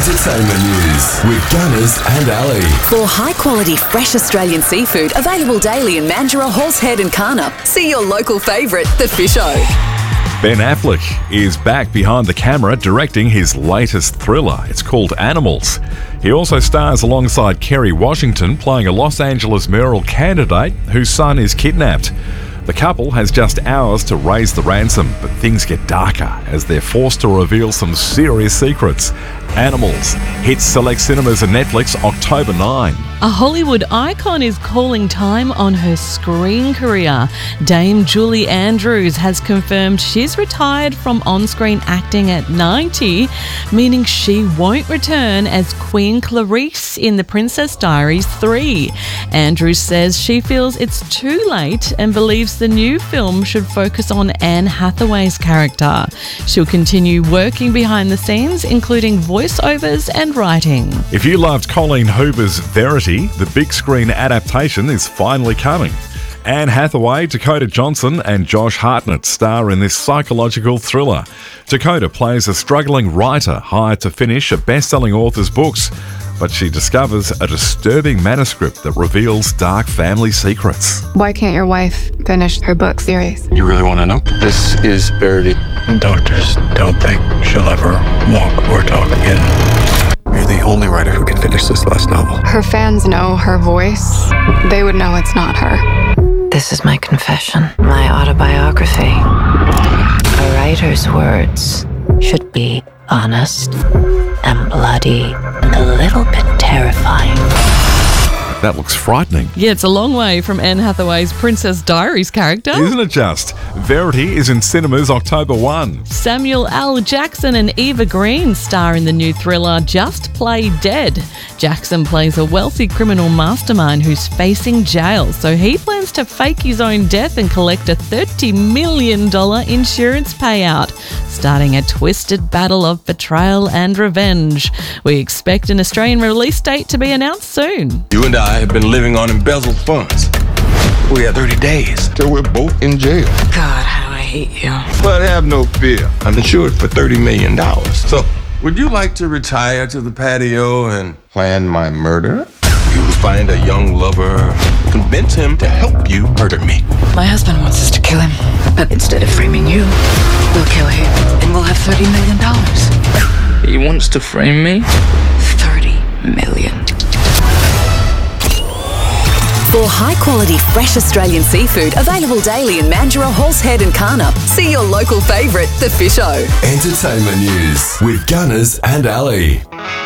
Entertainment news with Gunners and Ali. For high-quality, fresh Australian seafood available daily in Mandurah, Horsehead and Karnup, see your local favourite, The Fish O. Ben Affleck is back behind the camera directing his latest thriller. It's called Animals. He also stars alongside Kerry Washington playing a Los Angeles mayoral candidate whose son is kidnapped. The couple has just hours to raise the ransom, but things get darker as they're forced to reveal some serious secrets. Animals hits select cinemas and Netflix October 9. A Hollywood icon is calling time on her screen career. Dame Julie Andrews has confirmed she's retired from on-screen acting at 90, meaning she won't return as Queen Clarice in The Princess Diaries 3. Andrews says she feels it's too late and believes the new film should focus on Anne Hathaway's character. She'll continue working behind the scenes, including voiceovers and writing. If you loved Colleen Hoover's Verity, the big screen adaptation is finally coming. Anne Hathaway, Dakota Johnson and Josh Hartnett star in this psychological thriller. Dakota plays a struggling writer hired to finish a best-selling author's books, but she discovers a disturbing manuscript that reveals dark family secrets. Why can't your wife finish her book series? You really want to know? This is Verity. Doctors don't think she'll ever walk or talk again. You're the only writer who can finish this last novel. Her fans know her voice. They would know it's not her. This is my confession, my autobiography. A writer's words should be honest and bloody and a little bit terrifying. That looks frightening. Yeah, it's a long way from Anne Hathaway's Princess Diaries character. Isn't it just? Verity is in cinemas October 1. Samuel L. Jackson and Eva Green star in the new thriller Just Play Dead. Jackson plays a wealthy criminal mastermind who's facing jail, so he plans to fake his own death and collect a $30 million insurance payout, starting a twisted battle of betrayal and revenge. We expect an Australian release date to be announced soon. You and I have been living on embezzled funds. We have 30 days till we're both in jail. God, how I hate you. But have no fear. I'm insured for $30 million. So, would you like to retire to the patio and plan my murder? You find a young lover, convince him to help you murder me. My husband wants us to kill him, but instead of framing you, we'll kill him, and we'll have $30 million. He wants to frame me? $30 million. For high-quality, fresh Australian seafood available daily in Mandurah, Horsehead and Karnup, see your local favourite, The Fish O. Entertainment news with Gunners and Ali.